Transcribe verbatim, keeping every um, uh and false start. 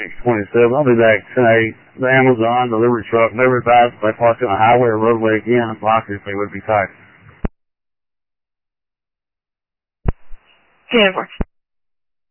six twenty-seven. I'll be back tonight. The Amazon delivery truck never advised if they parked on a highway or roadway again, obviously would be tight. Denver.